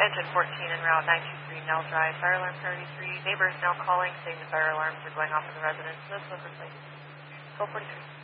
Engine 14 en route 923 Nell Drive, fire alarm priority 3. Neighbors now calling saying the fire alarms are going off in the residence. No smoker, please. 1243.